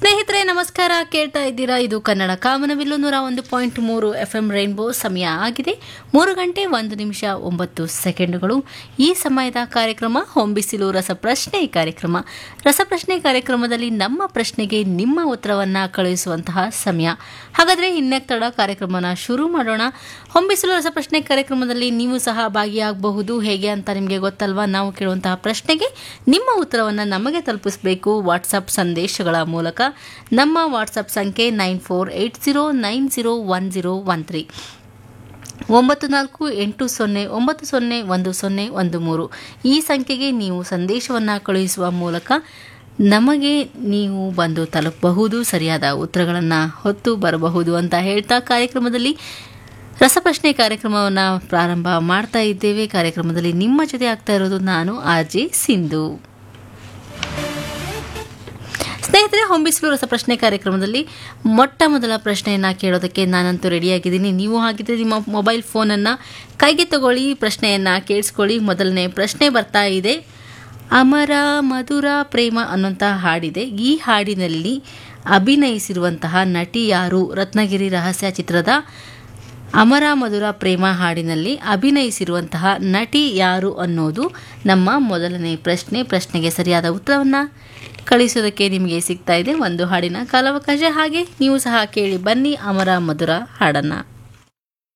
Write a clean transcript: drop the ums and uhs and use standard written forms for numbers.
ಸ್ನೇಹಿತರೆ ನಮಸ್ಕಾರ, ಕೇಳ್ತಾ ಇದ್ದೀರಾ ಇದು ಕನ್ನಡ ಕಾಮನಬಿಲ್ಲು 101.3 FM ರೈನ್ಬೋ. ಸಮಯ ಆಗಿದೆ 3:01 ಈ ಸಮಯದ ಕಾರ್ಯಕ್ರಮ ಹೊಂಬಿಸಿಲು ರಸಪ್ರಶ್ನೆ ಕಾರ್ಯಕ್ರಮ. ರಸಪ್ರಶ್ನೆ ಕಾರ್ಯಕ್ರಮದಲ್ಲಿ ನಮ್ಮ ಪ್ರಶ್ನೆಗೆ ನಿಮ್ಮ ಉತ್ತರವನ್ನ ಕಳುಹಿಸುವಂತಹ ಸಮಯ. ಹಾಗಾದ್ರೆ ಇನ್ನೇಕ್ ತಡ, ಕಾರ್ಯಕ್ರಮನ ಶುರು ಮಾಡೋಣ. ಹೊಂಬಿಸಿಲು ರಸಪ್ರಶ್ನೆ ಕಾರ್ಯಕ್ರಮದಲ್ಲಿ ನೀವು ಸಹ ಭಾಗಿಯಾಗಬಹುದು. ಹೇಗೆ ಅಂತ ನಿಮಗೆ ಗೊತ್ತಲ್ವಾ? ನಾವು ಕೇಳುವಂತಹ ಪ್ರಶ್ನೆಗೆ ನಿಮ್ಮ ಉತ್ತರವನ್ನ ನಮಗೆ ತಲುಪಿಸಬೇಕು ವಾಟ್ಸಪ್ ಸಂದೇಶಗಳ ಮೂಲಕ. ನಮ್ಮ ವಾಟ್ಸಪ್ ಸಂಖ್ಯೆ 9480901013 9480901013. ಈ ಸಂಖ್ಯೆಗೆ ನೀವು ಸಂದೇಶವನ್ನು ಕಳುಹಿಸುವ ಮೂಲಕ ನಮಗೆ ನೀವು ಬಂದು ತಲುಪಬಹುದು, ಸರಿಯಾದ ಉತ್ತರಗಳನ್ನು ಹೊತ್ತು ಬರಬಹುದು ಅಂತ ಹೇಳ್ತಾ ಕಾರ್ಯಕ್ರಮದಲ್ಲಿ ರಸಪ್ರಶ್ನೆ ಕಾರ್ಯಕ್ರಮವನ್ನು ಪ್ರಾರಂಭ ಮಾಡ್ತಾ ಇದ್ದೇವೆ. ಕಾರ್ಯಕ್ರಮದಲ್ಲಿ ನಿಮ್ಮ ಜೊತೆ ಆಗ್ತಾ ಇರೋದು ನಾನು ಆರ್ಜೆ ಸಿಂಧು. ಸ್ನೇಹಿತರೆ, ಹೊಂಬಿಸಿಲು ರಸಪ್ರಶ್ನೆ ಕಾರ್ಯಕ್ರಮದಲ್ಲಿ ಮೊಟ್ಟ ಮೊದಲ ಪ್ರಶ್ನೆಯನ್ನು ಕೇಳೋದಕ್ಕೆ ನಾನಂತೂ ರೆಡಿಯಾಗಿದ್ದೀನಿ. ನೀವು ಹಾಗಿದ್ರೆ ನಿಮ್ಮ ಮೊಬೈಲ್ ಫೋನನ್ನು ಕೈಗೆ ತಗೊಳ್ಳಿ, ಪ್ರಶ್ನೆಯನ್ನು ಕೇಳಿಸ್ಕೊಳ್ಳಿ. ಮೊದಲನೇ ಪ್ರಶ್ನೆ ಬರ್ತಾ ಇದೆ. ಅಮರ ಮಧುರ ಪ್ರೇಮ ಅನ್ನುವಂಥ ಹಾಡಿದೆ. ಈ ಹಾಡಿನಲ್ಲಿ ಅಭಿನಯಿಸಿರುವಂತಹ ನಟಿ ಯಾರು? ರತ್ನಗಿರಿ ರಹಸ್ಯ ಚಿತ್ರದ ಅಮರ ಮಧುರ ಪ್ರೇಮ ಹಾಡಿನಲ್ಲಿ ಅಭಿನಯಿಸಿರುವಂತಹ ನಟಿ ಯಾರು ಅನ್ನೋದು ನಮ್ಮ ಮೊದಲನೇ ಪ್ರಶ್ನೆ. ಪ್ರಶ್ನೆಗೆ ಸರಿಯಾದ ಉತ್ತರವನ್ನು ಕಳಿಸೋದಕ್ಕೆ ನಿಮಗೆ ಸಿಗ್ತಾ ಇದೆ ಒಂದು ಹಾಡಿನ ಕಾಲಾವಕಾಶ. ಹಾಗೆ ನೀವು ಸಹ ಕೇಳಿ ಬನ್ನಿ ಅಮರ ಮಧುರ ಹಾಡನ್ನು.